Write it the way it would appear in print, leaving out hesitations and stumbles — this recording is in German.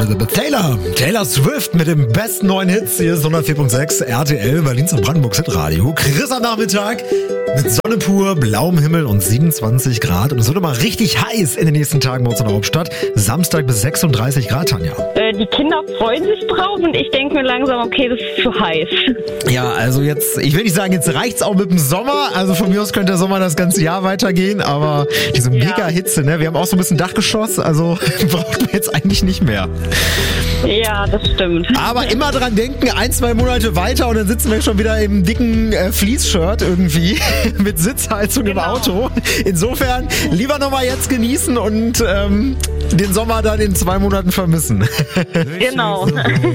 Taylor Swift mit dem besten neuen Hits. Hier ist 104.6 RTL, Berlins und Brandenburgs Hitradio. Chris am Nachmittag mit Sonne pur, blauem Himmel und 27 Grad. Und es wird immer richtig heiß in den nächsten Tagen bei uns in der Hauptstadt. Samstag bis 36 Grad, Tanja. Die Kinder freuen sich drauf und ich denke mir langsam, okay, das ist zu heiß. Ja, also jetzt, ich will nicht sagen, jetzt reicht's auch mit dem Sommer. Also von mir aus könnte der Sommer das ganze Jahr weitergehen, aber diese Mega-Hitze, ne? Wir haben auch so ein bisschen Dachgeschoss, also braucht man jetzt eigentlich nicht mehr. Ja, das stimmt. Aber immer dran denken, 1-2 Monate weiter und dann sitzen wir schon wieder im dicken Fleece-Shirt irgendwie mit Sitzheizung im Auto. Insofern lieber nochmal jetzt genießen und den Sommer dann in 2 Monaten vermissen. Genau.